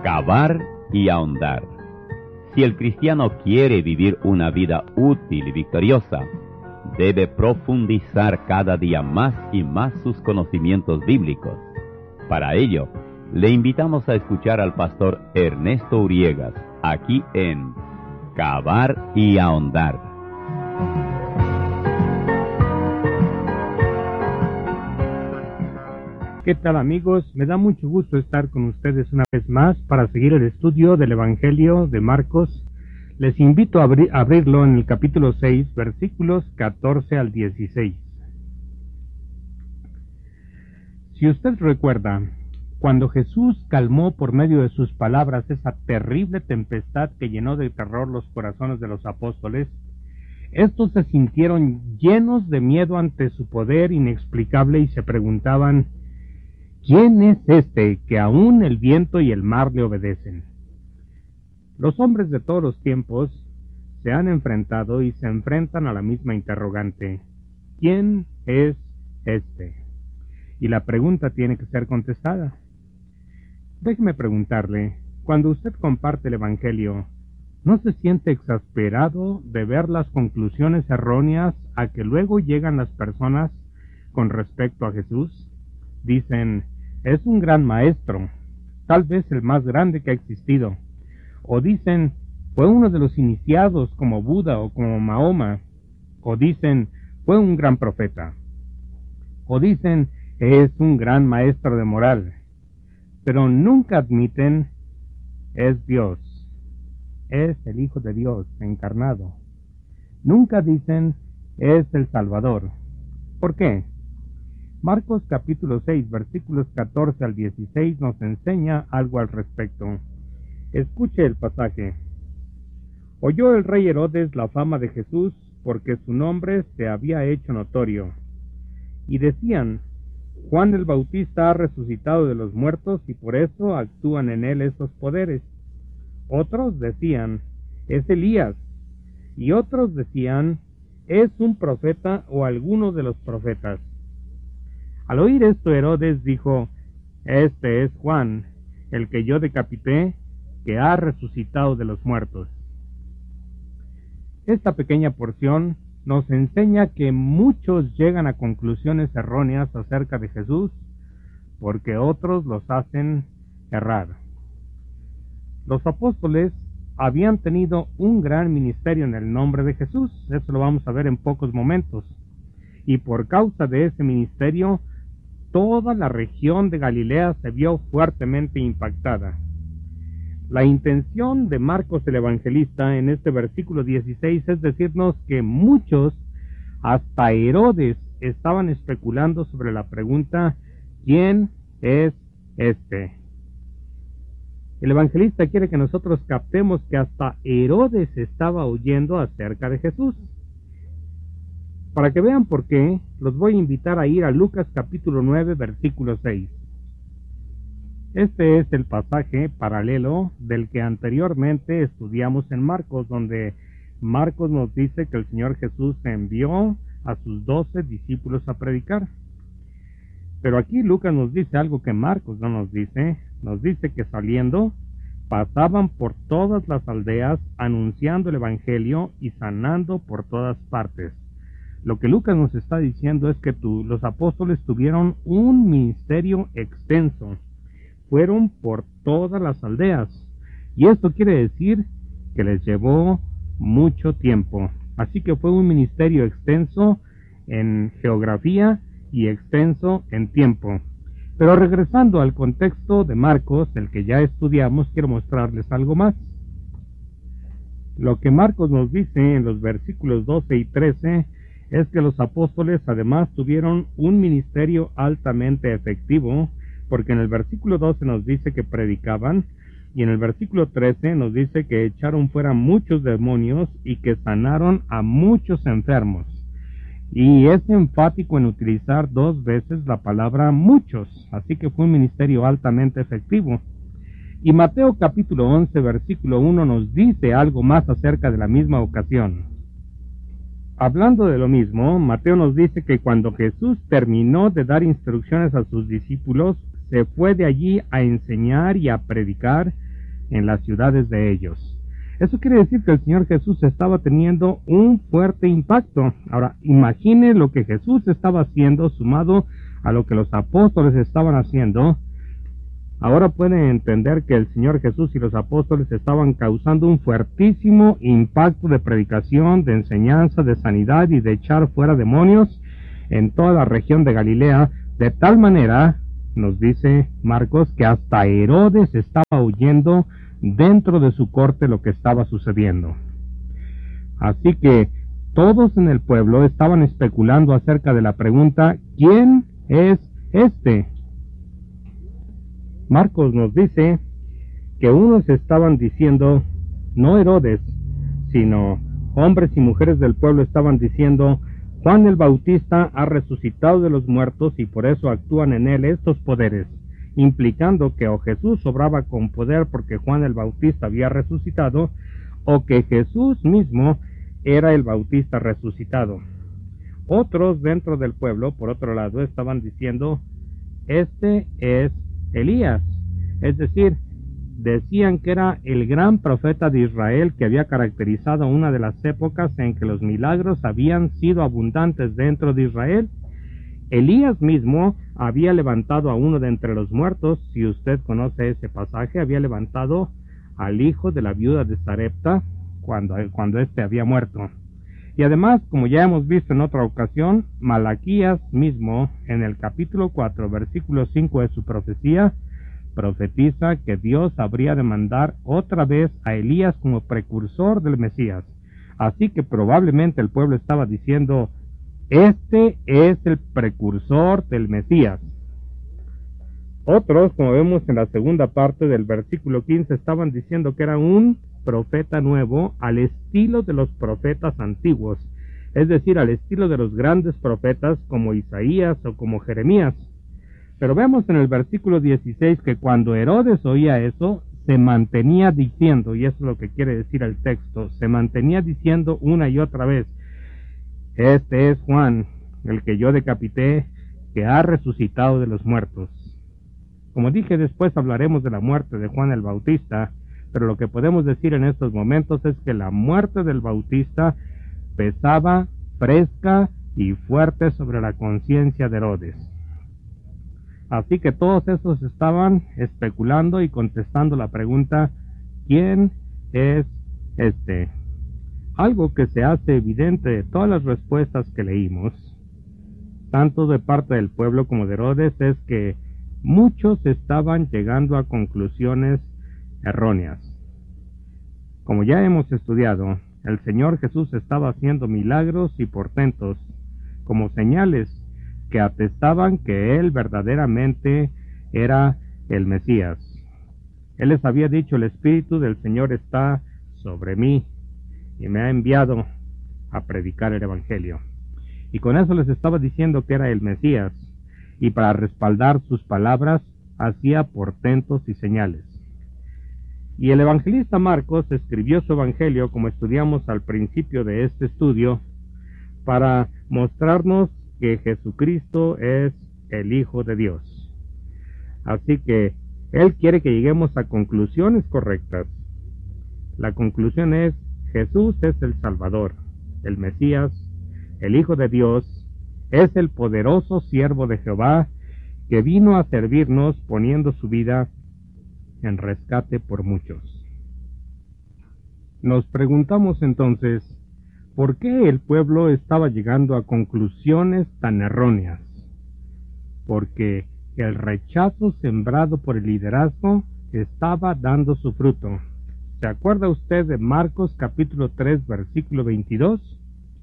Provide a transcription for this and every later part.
Cavar y ahondar. Si el cristiano quiere vivir una vida útil y victoriosa, debe profundizar cada día más y más sus conocimientos bíblicos. Para ello, le invitamos a escuchar al pastor Ernesto Uriegas, aquí en Cavar y ahondar. ¿Qué tal, amigos? Me da mucho gusto estar con ustedes una vez más para seguir el estudio del Evangelio de Marcos. Les invito a abrirlo en el capítulo 6, versículos 14 al 16. Si usted recuerda, cuando Jesús calmó por medio de sus palabras esa terrible tempestad que llenó de terror los corazones de los apóstoles, estos se sintieron llenos de miedo ante su poder inexplicable y se preguntaban: ¿quién es este que aún el viento y el mar le obedecen? Los hombres de todos los tiempos se han enfrentado y se enfrentan a la misma interrogante: ¿quién es este? Y la pregunta tiene que ser contestada. Déjeme preguntarle, cuando usted comparte el Evangelio, ¿no se siente exasperado de ver las conclusiones erróneas a que luego llegan las personas con respecto a Jesús? Dicen: es un gran maestro, tal vez el más grande que ha existido. O dicen: fue uno de los iniciados como Buda o como Mahoma. O dicen: fue un gran profeta. O dicen: es un gran maestro de moral. Pero nunca admiten: es Dios, es el Hijo de Dios encarnado. Nunca dicen: es el Salvador. ¿Por qué? Marcos capítulo 6, versículos 14 al 16 nos enseña algo al respecto. Escuche el pasaje. Oyó el rey Herodes la fama de Jesús, porque su nombre se había hecho notorio. Y decían: Juan el Bautista ha resucitado de los muertos y por eso actúan en él esos poderes. Otros decían: es Elías. Y otros decían: es un profeta o alguno de los profetas. Al oír esto, Herodes dijo: este es Juan, el que yo decapité, que ha resucitado de los muertos. Esta pequeña porción nos enseña que muchos llegan a conclusiones erróneas acerca de Jesús, porque otros los hacen errar. Los apóstoles habían tenido un gran ministerio en el nombre de Jesús, eso lo vamos a ver en pocos momentos, y por causa de ese ministerio, toda la región de Galilea se vio fuertemente impactada. La intención de Marcos el Evangelista en este versículo 16 es decirnos que muchos, hasta Herodes, estaban especulando sobre la pregunta: ¿quién es este? El evangelista quiere que nosotros captemos que hasta Herodes estaba oyendo acerca de Jesús. Para que vean por qué, los voy a invitar a ir a Lucas capítulo 9, versículo 6. Este es el pasaje paralelo del que anteriormente estudiamos en Marcos, donde Marcos nos dice que el Señor Jesús envió a sus 12 discípulos a predicar. Pero aquí Lucas nos dice algo que Marcos no nos dice. Nos dice que saliendo, pasaban por todas las aldeas anunciando el Evangelio y sanando por todas partes. Lo que Lucas nos está diciendo es que los apóstoles tuvieron un ministerio extenso. Fueron por todas las aldeas. Y esto quiere decir que les llevó mucho tiempo. Así que fue un ministerio extenso en geografía y extenso en tiempo. Pero regresando al contexto de Marcos, el que ya estudiamos, quiero mostrarles algo más. Lo que Marcos nos dice en los versículos 12 y 13 es que los apóstoles además tuvieron un ministerio altamente efectivo, porque en el versículo 12 nos dice que predicaban, y en el versículo 13 nos dice que echaron fuera muchos demonios y que sanaron a muchos enfermos. Y es enfático en utilizar 2 veces la palabra muchos, así que fue un ministerio altamente efectivo. Y Mateo capítulo 11, versículo 1 nos dice algo más acerca de la misma ocasión. Hablando de lo mismo, Mateo nos dice que cuando Jesús terminó de dar instrucciones a sus discípulos, se fue de allí a enseñar y a predicar en las ciudades de ellos. Eso quiere decir que el Señor Jesús estaba teniendo un fuerte impacto. Ahora, imagine lo que Jesús estaba haciendo sumado a lo que los apóstoles estaban haciendo. Ahora pueden entender que el Señor Jesús y los apóstoles estaban causando un fuertísimo impacto de predicación, de enseñanza, de sanidad y de echar fuera demonios en toda la región de Galilea, de tal manera, nos dice Marcos, que hasta Herodes estaba oyendo dentro de su corte lo que estaba sucediendo. Así que todos en el pueblo estaban especulando acerca de la pregunta, ¿quién es este? Marcos nos dice que unos estaban diciendo, no Herodes, sino hombres y mujeres del pueblo estaban diciendo, Juan el Bautista ha resucitado de los muertos y por eso actúan en él estos poderes, implicando que o Jesús obraba con poder porque Juan el Bautista había resucitado, o que Jesús mismo era el Bautista resucitado. Otros dentro del pueblo, por otro lado, estaban diciendo, este es Elías, es decir, decían que era el gran profeta de Israel que había caracterizado una de las épocas en que los milagros habían sido abundantes dentro de Israel. Elías mismo había levantado a uno de entre los muertos, si usted conoce ese pasaje, había levantado al hijo de la viuda de Sarepta cuando éste había muerto. Y además, como ya hemos visto en otra ocasión, Malaquías mismo, en el capítulo 4, versículo 5 de su profecía, profetiza que Dios habría de mandar otra vez a Elías como precursor del Mesías. Así que probablemente el pueblo estaba diciendo, este es el precursor del Mesías. Otros, como vemos en la segunda parte del versículo 15, estaban diciendo que era un profeta nuevo al estilo de los profetas antiguos, es decir, al estilo de los grandes profetas como Isaías o como Jeremías. Pero vemos en el versículo 16 que cuando Herodes oía eso, se mantenía diciendo, y eso es lo que quiere decir el texto, se mantenía diciendo una y otra vez, este es Juan, el que yo decapité, que ha resucitado de los muertos. Como dije, después hablaremos de la muerte de Juan el Bautista, pero lo que podemos decir en estos momentos es que la muerte del Bautista pesaba fresca y fuerte sobre la conciencia de Herodes. Así que todos esos estaban especulando y contestando la pregunta, ¿quién es este? Algo que se hace evidente de todas las respuestas que leímos, tanto de parte del pueblo como de Herodes, es que muchos estaban llegando a conclusiones erróneas. Como ya hemos estudiado, el Señor Jesús estaba haciendo milagros y portentos como señales que atestaban que Él verdaderamente era el Mesías. Él les había dicho, el Espíritu del Señor está sobre mí y me ha enviado a predicar el Evangelio. Y con eso les estaba diciendo que era el Mesías, y para respaldar sus palabras hacía portentos y señales. Y el evangelista Marcos escribió su Evangelio, como estudiamos al principio de este estudio, para mostrarnos que Jesucristo es el Hijo de Dios. Así que Él quiere que lleguemos a conclusiones correctas. La conclusión es, Jesús es el Salvador, el Mesías, el Hijo de Dios, es el poderoso siervo de Jehová, que vino a servirnos poniendo su vida en rescate por muchos. Nos preguntamos entonces, ¿por qué el pueblo estaba llegando a conclusiones tan erróneas? Porque el rechazo sembrado por el liderazgo estaba dando su fruto. ¿Se acuerda usted de Marcos capítulo 3, versículo 22?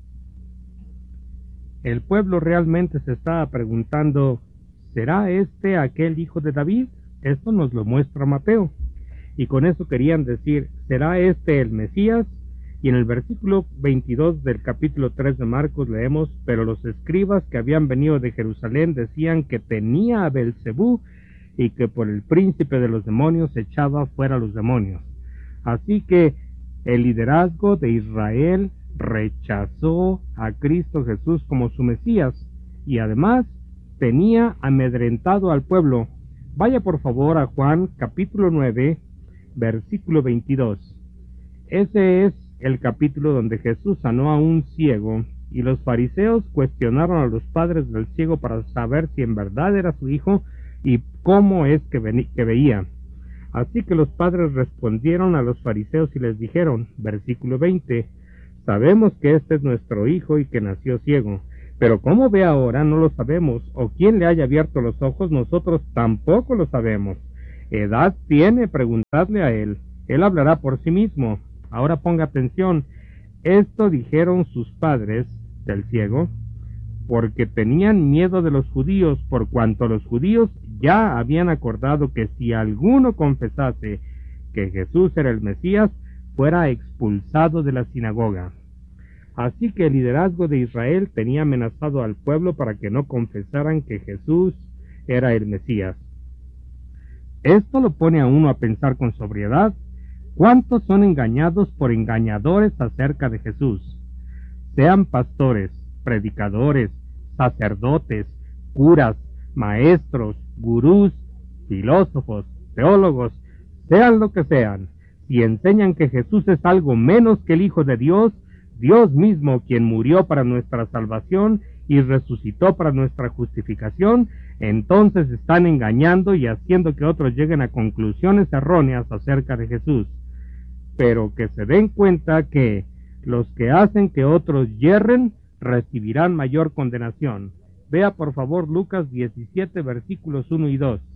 El pueblo realmente se estaba preguntando, ¿será este aquel hijo de David? Esto nos lo muestra Mateo. Y con eso querían decir, ¿será este el Mesías? Y en el versículo 22 del capítulo 3 de Marcos leemos, pero los escribas que habían venido de Jerusalén decían que tenía a Belcebú y que por el príncipe de los demonios echaba fuera a los demonios. Así que el liderazgo de Israel rechazó a Cristo Jesús como su Mesías y además tenía amedrentado al pueblo. Vaya por favor a Juan capítulo 9 versículo 22. Ese es el capítulo donde Jesús sanó a un ciego, y los fariseos cuestionaron a los padres del ciego para saber si en verdad era su hijo y cómo es que veía. Así que los padres respondieron a los fariseos y les dijeron, versículo 20, sabemos que este es nuestro hijo y que nació ciego, pero cómo ve ahora no lo sabemos, o quién le haya abierto los ojos nosotros tampoco lo sabemos. ¿Edad tiene? Preguntadle a él hablará por sí mismo. Ahora ponga atención, esto dijeron sus padres del ciego, porque tenían miedo de los judíos, por cuanto los judíos ya habían acordado que si alguno confesase que Jesús era el Mesías, fuera expulsado de la sinagoga. Así que el liderazgo de Israel tenía amenazado al pueblo para que no confesaran que Jesús era el Mesías. Esto lo pone a uno a pensar con sobriedad. ¿Cuántos son engañados por engañadores acerca de Jesús? Sean pastores, predicadores, sacerdotes, curas, maestros, gurús, filósofos, teólogos, sean lo que sean, si enseñan que Jesús es algo menos que el Hijo de Dios, Dios mismo quien murió para nuestra salvación y resucitó para nuestra justificación, entonces están engañando y haciendo que otros lleguen a conclusiones erróneas acerca de Jesús. Pero que se den cuenta que los que hacen que otros yerren recibirán mayor condenación. Vea por favor Lucas 17 versículos 1 y 2.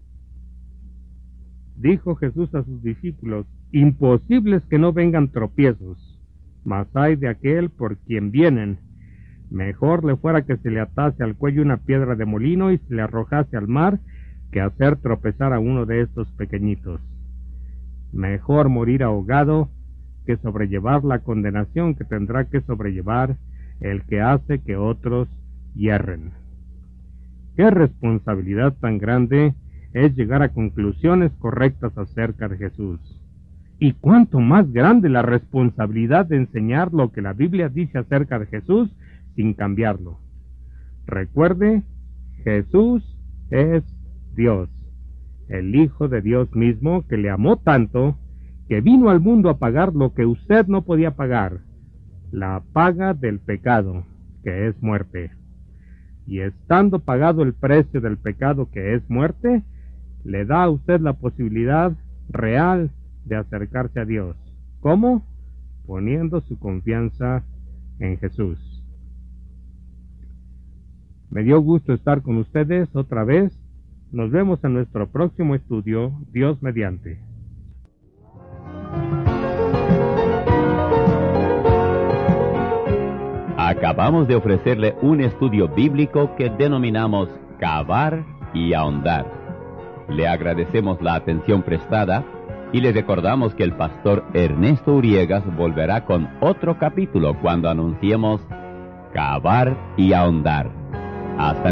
Dijo Jesús a sus discípulos, imposible es que no vengan tropiezos, mas hay de aquel por quien vienen. Mejor le fuera que se le atase al cuello una piedra de molino y se le arrojase al mar, que hacer tropezar a uno de estos pequeñitos. Mejor morir ahogado que sobrellevar la condenación que tendrá que sobrellevar el que hace que otros yerren. Qué responsabilidad tan grande es llegar a conclusiones correctas acerca de Jesús. Y cuánto más grande la responsabilidad de enseñar lo que la Biblia dice acerca de Jesús sin cambiarlo. Recuerde, Jesús es Dios, el Hijo de Dios mismo, que le amó tanto que vino al mundo a pagar lo que usted no podía pagar, la paga del pecado, que es muerte. Y estando pagado el precio del pecado, que es muerte, le da a usted la posibilidad real de acercarse a Dios. ¿Cómo? Poniendo su confianza en Jesús. Me dio gusto estar con ustedes otra vez. Nos vemos en nuestro próximo estudio, Dios mediante. Acabamos de ofrecerle un estudio bíblico que denominamos Cavar y Ahondar. Le agradecemos la atención prestada y le recordamos que el pastor Ernesto Uriegas volverá con otro capítulo cuando anunciemos Cavar y Ahondar. Hasta